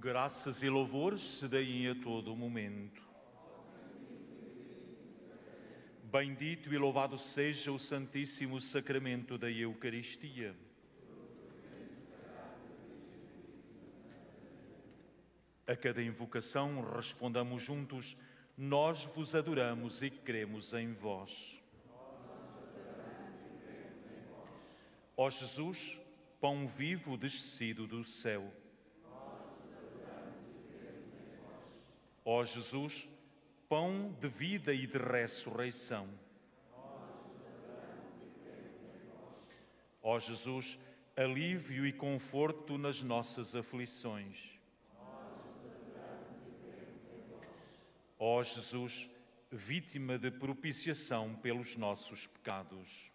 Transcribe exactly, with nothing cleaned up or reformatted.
Graças e louvores se deem a todo momento. Bendito e louvado seja o Santíssimo Sacramento da Eucaristia. A cada invocação respondamos juntos: nós vos adoramos e cremos em vós. Ó Jesus, pão vivo descido do céu. Ó Jesus, pão de vida e de ressurreição. Ó Jesus, alívio e conforto nas nossas aflições. Ó Jesus, vítima de propiciação pelos nossos pecados.